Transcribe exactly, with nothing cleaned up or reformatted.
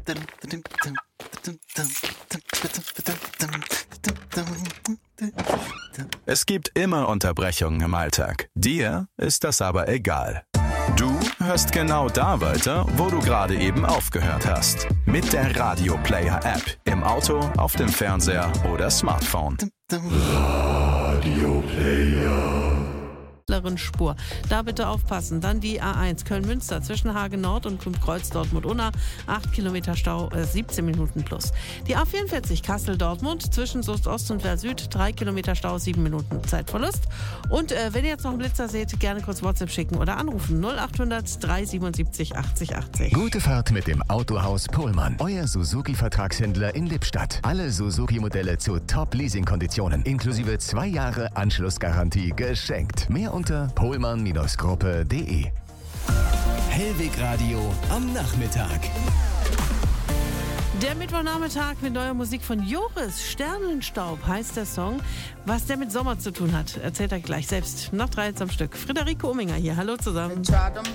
Es gibt immer Unterbrechungen im Alltag. Dir ist das aber egal. Du hörst genau da weiter, wo du gerade eben aufgehört hast. Mit der Radio Player App. Im Auto, auf dem Fernseher oder Smartphone. Radio Player. Spur. Da bitte aufpassen. Dann die A eins Köln-Münster zwischen Hagen Nord und Kreuz Dortmund-Unna. acht Kilometer Stau, äh, siebzehn Minuten plus. Die A vierundvierzig Kassel-Dortmund zwischen Soest-Ost und Ver-Süd. drei Kilometer Stau, sieben Minuten Zeitverlust. Und äh, wenn ihr jetzt noch einen Blitzer seht, gerne kurz WhatsApp schicken oder anrufen. null acht hundert drei siebenundsiebzig achtzig achtzig. Gute Fahrt mit dem Autohaus Pohlmann. Euer Suzuki-Vertragshändler in Lippstadt. Alle Suzuki-Modelle zu Top-Leasing-Konditionen. Inklusive zwei Jahre Anschlussgarantie geschenkt. Mehr unter pohlmann Gruppe punkt de. Hellweg Radio am Nachmittag. Der Mittwochnachmittag mit neuer Musik von Joris. Sternenstaub heißt der Song. Was der mit Sommer zu tun hat, erzählt er gleich selbst. Noch drei jetzt am Stück. Friederike Ominger hier. Hallo zusammen.